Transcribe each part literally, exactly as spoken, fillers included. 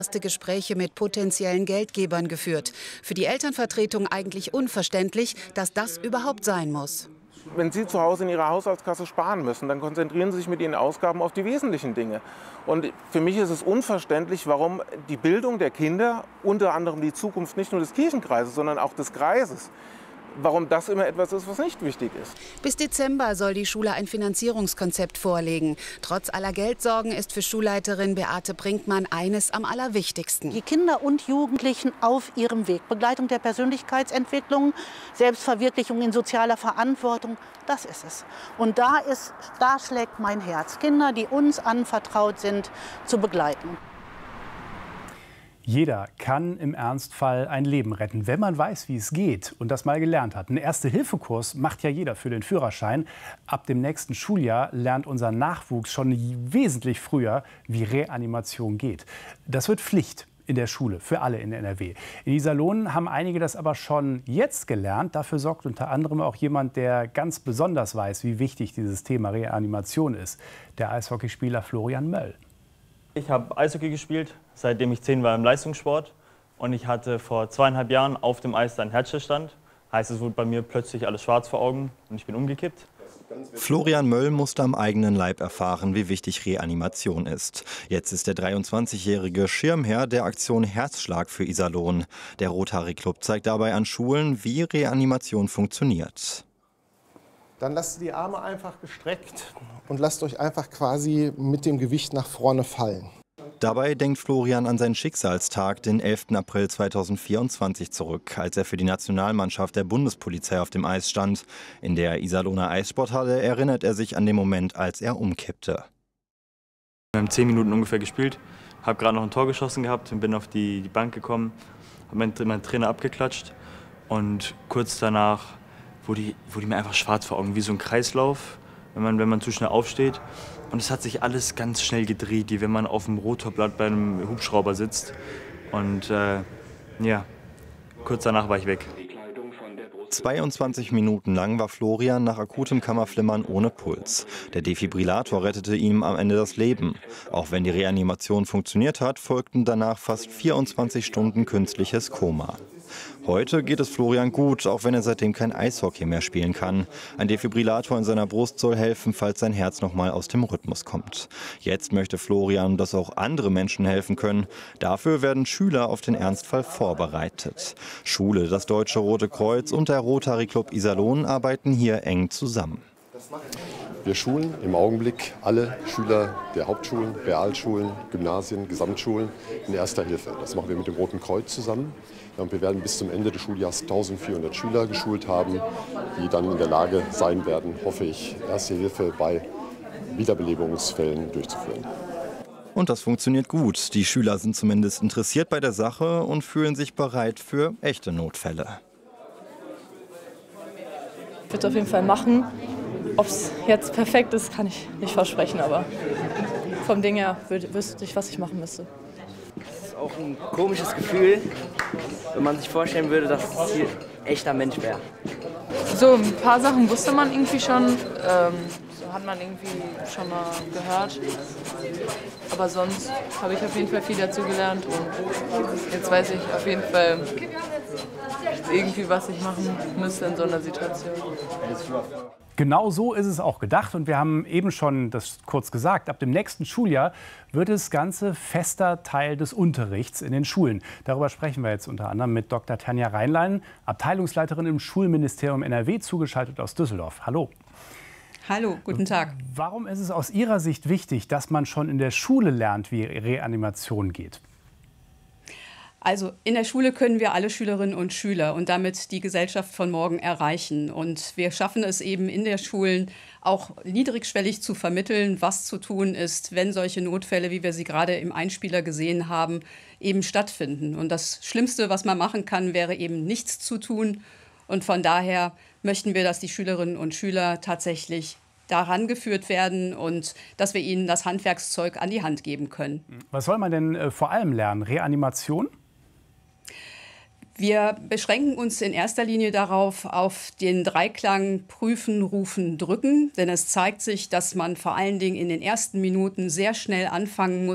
erste Gespräche mit potenziellen Geldgebern geführt. Für die Elternvertretung eigentlich unverständlich, dass das überhaupt sein muss. Wenn Sie zu Hause in Ihrer Haushaltskasse sparen müssen, dann konzentrieren Sie sich mit Ihren Ausgaben auf die wesentlichen Dinge. Und für mich ist es unverständlich, warum die Bildung der Kinder, unter anderem die Zukunft nicht nur des Kirchenkreises, sondern auch des Kreises, warum das immer etwas ist, was nicht wichtig ist. Bis Dezember soll die Schule ein Finanzierungskonzept vorlegen. Trotz aller Geldsorgen ist für Schulleiterin Beate Brinkmann eines am allerwichtigsten. Die Kinder und Jugendlichen auf ihrem Weg. Begleitung der Persönlichkeitsentwicklung, Selbstverwirklichung in sozialer Verantwortung, das ist es. Und da, ist, da schlägt mein Herz. Kinder, die uns anvertraut sind, zu begleiten. Jeder kann im Ernstfall ein Leben retten, wenn man weiß, wie es geht und das mal gelernt hat. Einen Erste-Hilfe-Kurs macht ja jeder für den Führerschein. Ab dem nächsten Schuljahr lernt unser Nachwuchs schon wesentlich früher, wie Reanimation geht. Das wird Pflicht in der Schule für alle in N R W. In Iserlohn haben einige das aber schon jetzt gelernt. Dafür sorgt unter anderem auch jemand, der ganz besonders weiß, wie wichtig dieses Thema Reanimation ist. Der Eishockeyspieler Florian Möll. Ich habe Eishockey gespielt, seitdem ich zehn war im Leistungssport. Und ich hatte vor zweieinhalb Jahren auf dem Eis einen Herzstillstand. Heißt, es wurde bei mir plötzlich alles schwarz vor Augen und ich bin umgekippt. Florian Möll musste am eigenen Leib erfahren, wie wichtig Reanimation ist. Jetzt ist der dreiundzwanzigjährige Schirmherr der Aktion Herzschlag für Iserlohn. Der Rotary Club zeigt dabei an Schulen, wie Reanimation funktioniert. Dann lasst die Arme einfach gestreckt und lasst euch einfach quasi mit dem Gewicht nach vorne fallen. Dabei denkt Florian an seinen Schicksalstag, den elften April zweitausendvierundzwanzig, zurück, als er für die Nationalmannschaft der Bundespolizei auf dem Eis stand. In der Iserlohner Eissporthalle erinnert er sich an den Moment, als er umkippte. Wir haben zehn Minuten ungefähr gespielt, habe gerade noch ein Tor geschossen gehabt und bin auf die, die Bank gekommen, habe meinen, meinen Trainer abgeklatscht und kurz danach wurde, die, wurde mir einfach schwarz vor Augen, wie so ein Kreislauf, wenn man, wenn man zu schnell aufsteht. Und es hat sich alles ganz schnell gedreht, wie wenn man auf dem Rotorblatt bei einem Hubschrauber sitzt. Und äh, ja, kurz danach war ich weg. zweiundzwanzig Minuten lang war Florian nach akutem Kammerflimmern ohne Puls. Der Defibrillator rettete ihm am Ende das Leben. Auch wenn die Reanimation funktioniert hat, folgten danach fast vierundzwanzig Stunden künstliches Koma. Heute geht es Florian gut, auch wenn er seitdem kein Eishockey mehr spielen kann. Ein Defibrillator in seiner Brust soll helfen, falls sein Herz noch mal aus dem Rhythmus kommt. Jetzt möchte Florian, dass auch andere Menschen helfen können. Dafür werden Schüler auf den Ernstfall vorbereitet. Schule, das Deutsche Rote Kreuz und der Rotary Club Iserlohn arbeiten hier eng zusammen. Wir schulen im Augenblick alle Schüler der Hauptschulen, Realschulen, Gymnasien, Gesamtschulen in Erster Hilfe. Das machen wir mit dem Roten Kreuz zusammen. Und wir werden bis zum Ende des Schuljahres eintausendvierhundert Schüler geschult haben, die dann in der Lage sein werden, hoffe ich, Erste Hilfe bei Wiederbelebungsfällen durchzuführen. Und das funktioniert gut. Die Schüler sind zumindest interessiert bei der Sache und fühlen sich bereit für echte Notfälle. Ich würde es auf jeden Fall machen. Ob es jetzt perfekt ist, kann ich nicht versprechen, aber vom Ding her wüsste ich, was ich machen müsste. Das ist auch ein komisches Gefühl, wenn man sich vorstellen würde, dass es hier ein echter Mensch wäre. So, ein paar Sachen wusste man irgendwie schon, ähm, so hat man irgendwie schon mal gehört. Aber sonst habe ich auf jeden Fall viel dazu gelernt und jetzt weiß ich auf jeden Fall irgendwie, was ich machen müsste in so einer Situation. Genau so ist es auch gedacht und wir haben eben schon das kurz gesagt, ab dem nächsten Schuljahr wird das Ganze fester Teil des Unterrichts in den Schulen. Darüber sprechen wir jetzt unter anderem mit Doktor Tanja Reinlein, Abteilungsleiterin im Schulministerium N R W, zugeschaltet aus Düsseldorf. Hallo. Hallo, guten Tag. Warum ist es aus Ihrer Sicht wichtig, dass man schon in der Schule lernt, wie Reanimation geht? Also in der Schule können wir alle Schülerinnen und Schüler und damit die Gesellschaft von morgen erreichen. Und wir schaffen es eben in der Schulen auch niedrigschwellig zu vermitteln, was zu tun ist, wenn solche Notfälle, wie wir sie gerade im Einspieler gesehen haben, eben stattfinden. Und das Schlimmste, was man machen kann, wäre eben nichts zu tun. Und von daher möchten wir, dass die Schülerinnen und Schüler tatsächlich daran geführt werden und dass wir ihnen das Handwerkszeug an die Hand geben können. Was soll man denn äh, vor allem lernen? Reanimation? Wir beschränken uns in erster Linie darauf, auf den Dreiklang prüfen, rufen, drücken. Denn es zeigt sich, dass man vor allen Dingen in den ersten Minuten sehr schnell anfangen muss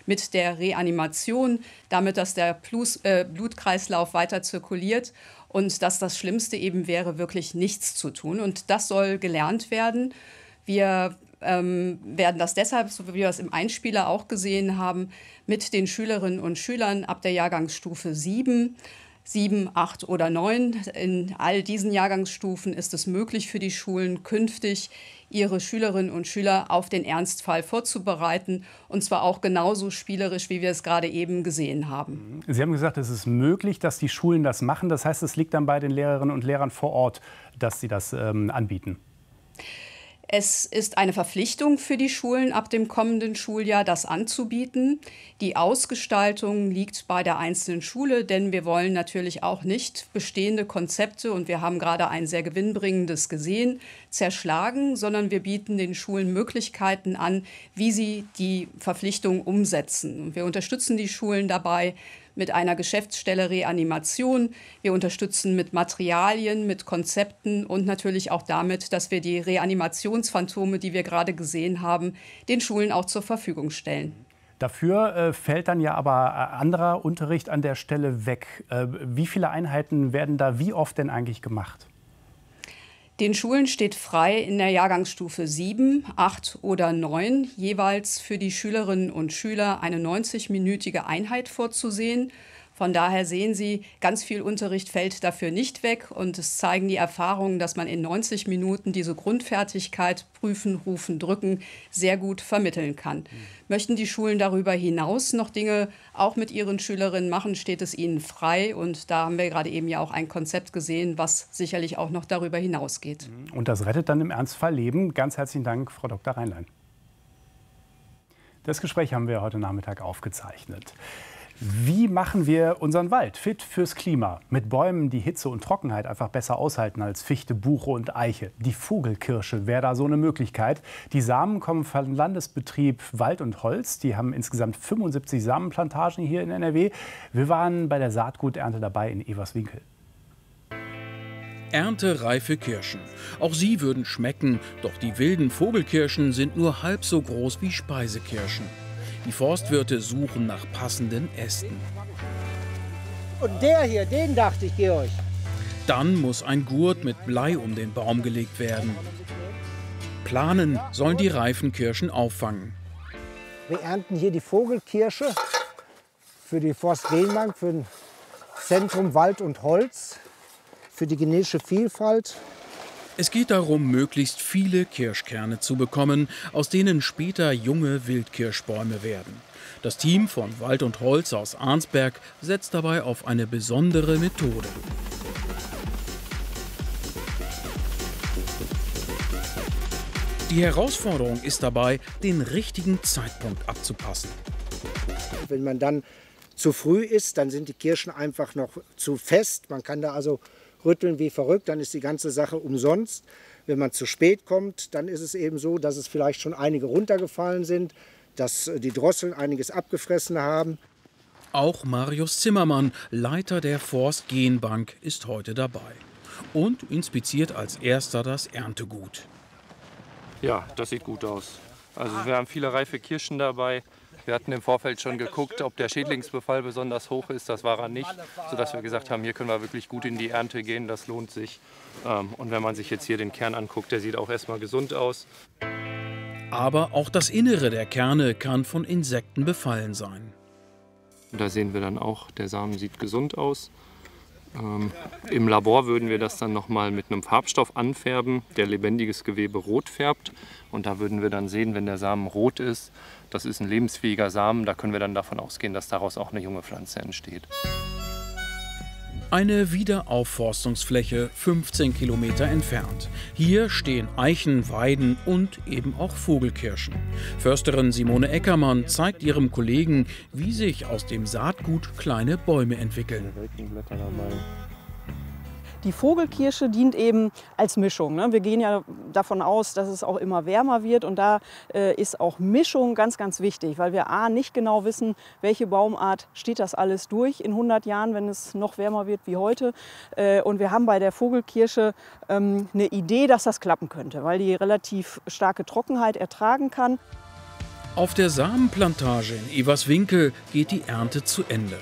mit der Reanimation, damit, dass der Plus, äh, Blutkreislauf weiter zirkuliert und dass das Schlimmste eben wäre, wirklich nichts zu tun. Und das soll gelernt werden. Wir ähm, werden das deshalb, so wie wir es im Einspieler auch gesehen haben, mit den Schülerinnen und Schülern ab der Jahrgangsstufe sieben, sieben, acht oder neun. In all diesen Jahrgangsstufen ist es möglich für die Schulen künftig, ihre Schülerinnen und Schüler auf den Ernstfall vorzubereiten, und zwar auch genauso spielerisch, wie wir es gerade eben gesehen haben. Sie haben gesagt, es ist möglich, dass die Schulen das machen. Das heißt, es liegt dann bei den Lehrerinnen und Lehrern vor Ort, dass sie das ähm, anbieten. Es ist eine Verpflichtung für die Schulen ab dem kommenden Schuljahr, das anzubieten. Die Ausgestaltung liegt bei der einzelnen Schule, denn wir wollen natürlich auch nicht bestehende Konzepte, und wir haben gerade ein sehr gewinnbringendes gesehen, zerschlagen, sondern wir bieten den Schulen Möglichkeiten an, wie sie die Verpflichtung umsetzen. Und wir unterstützen die Schulen dabei mit einer Geschäftsstelle Reanimation. Wir unterstützen mit Materialien, mit Konzepten und natürlich auch damit, dass wir die Reanimationsphantome, die wir gerade gesehen haben, den Schulen auch zur Verfügung stellen. Dafür äh, fällt dann ja aber äh, anderer Unterricht an der Stelle weg. Äh, wie viele Einheiten werden da wie oft denn eigentlich gemacht? Den Schulen steht frei, in der Jahrgangsstufe sieben, acht oder neun jeweils für die Schülerinnen und Schüler eine neunzig-minütige Einheit vorzusehen. Von daher sehen Sie, ganz viel Unterricht fällt dafür nicht weg. Und es zeigen die Erfahrungen, dass man in neunzig Minuten diese Grundfertigkeit prüfen, rufen, drücken sehr gut vermitteln kann. Mhm. Möchten die Schulen darüber hinaus noch Dinge auch mit ihren Schülerinnen machen, steht es ihnen frei. Und da haben wir gerade eben ja auch ein Konzept gesehen, was sicherlich auch noch darüber hinausgeht. Und das rettet dann im Ernstfall Leben. Ganz herzlichen Dank, Frau Doktor Reinlein. Das Gespräch haben wir heute Nachmittag aufgezeichnet. Wie machen wir unseren Wald fit fürs Klima? Mit Bäumen, die Hitze und Trockenheit einfach besser aushalten als Fichte, Buche und Eiche. Die Vogelkirsche wäre da so eine Möglichkeit. Die Samen kommen vom Landesbetrieb Wald und Holz. Die haben insgesamt fünfundsiebzig Samenplantagen hier in N R W. Wir waren bei der Saatguternte dabei in Everswinkel. Erntereife Kirschen. Auch sie würden schmecken, doch die wilden Vogelkirschen sind nur halb so groß wie Speisekirschen. Die Forstwirte suchen nach passenden Ästen. Und der hier, den dachte ich, Georg. Dann muss ein Gurt mit Blei um den Baum gelegt werden. Planen sollen die reifen Kirschen auffangen. Wir ernten hier die Vogelkirsche für die Forstgenbank, für das Zentrum Wald und Holz, für die genetische Vielfalt. Es geht darum, möglichst viele Kirschkerne zu bekommen, aus denen später junge Wildkirschbäume werden. Das Team von Wald und Holz aus Arnsberg setzt dabei auf eine besondere Methode. Die Herausforderung ist dabei, den richtigen Zeitpunkt abzupassen. Wenn man dann zu früh ist, dann sind die Kirschen einfach noch zu fest. Man kann da also rütteln wie verrückt, dann ist die ganze Sache umsonst. Wenn man zu spät kommt, dann ist es eben so, dass es vielleicht schon einige runtergefallen sind, dass die Drosseln einiges abgefressen haben. Auch Marius Zimmermann, Leiter der Forstgenbank, ist heute dabei und inspiziert als erster das Erntegut. Ja, das sieht gut aus. Also wir haben viele reife Kirschen dabei. Wir hatten im Vorfeld schon geguckt, ob der Schädlingsbefall besonders hoch ist. Das war er nicht, sodass wir gesagt haben, hier können wir wirklich gut in die Ernte gehen. Das lohnt sich. Und wenn man sich jetzt hier den Kern anguckt, der sieht auch erstmal gesund aus. Aber auch das Innere der Kerne kann von Insekten befallen sein. Und da sehen wir dann auch, der Samen sieht gesund aus. Ähm, Im Labor würden wir das dann nochmal mit einem Farbstoff anfärben, der lebendiges Gewebe rot färbt. Und da würden wir dann sehen, wenn der Samen rot ist, das ist ein lebensfähiger Samen, da können wir dann davon ausgehen, dass daraus auch eine junge Pflanze entsteht. Eine Wiederaufforstungsfläche fünfzehn Kilometer entfernt. Hier stehen Eichen, Weiden und eben auch Vogelkirschen. Försterin Simone Eckermann zeigt ihrem Kollegen, wie sich aus dem Saatgut kleine Bäume entwickeln. Die Vogelkirsche dient eben als Mischung. Wir gehen ja davon aus, dass es auch immer wärmer wird. Und da ist auch Mischung ganz, ganz wichtig, weil wir a. nicht genau wissen, welche Baumart steht das alles durch in hundert Jahren, wenn es noch wärmer wird wie heute. Und wir haben bei der Vogelkirsche eine Idee, dass das klappen könnte, weil die relativ starke Trockenheit ertragen kann. Auf der Samenplantage in Everswinkel geht die Ernte zu Ende.